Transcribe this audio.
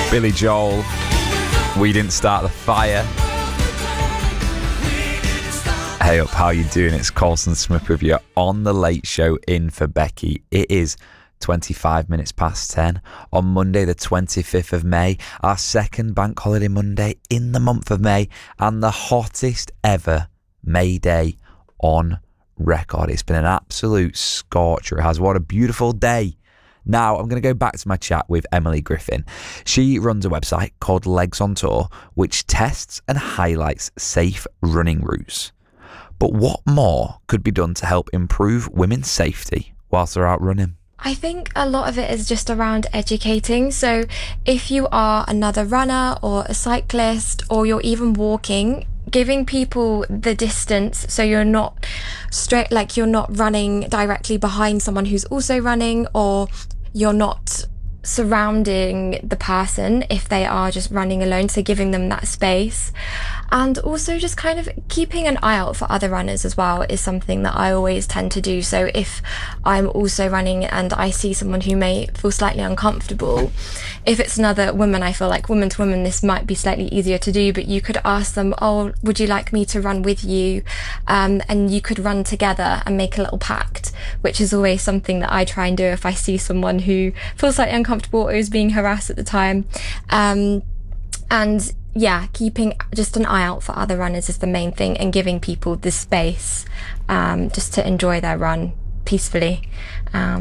Billy Joel, We Didn't Start the Fire. Hey up, how you doing? It's Colson Smith with you on The Late Show in for Becky. It is 25 minutes past 10 on Monday the 25th of May, our second bank holiday Monday in the month of May, and the hottest ever May Day on record. It's been an absolute scorcher. It has. What a beautiful day. Now, I'm going to go back to my chat with Emily Griffin. She runs a website called Legs on Tour, which tests and highlights safe running routes. But what more could be done to help improve women's safety whilst they're out running? I think a lot of it is just around educating. So if you are another runner or a cyclist, or you're even walking, giving people the distance so you're not straight, like you're not running directly behind someone who's also running, or you're not surrounding the person if they are just running alone, so giving them that space. And also just kind of keeping an eye out for other runners as well is something that I always tend to do. So if I'm also running and I see someone who may feel slightly uncomfortable, if it's another woman, I feel like woman to woman this might be slightly easier to do, but you could ask them, oh, would you like me to run with you? And you could run together and make a little pact, which is always something that I try and do if I see someone who feels slightly uncomfortable or is being harassed at the time. And yeah, keeping just an eye out for other runners is the main thing, and giving people the space just to enjoy their run peacefully.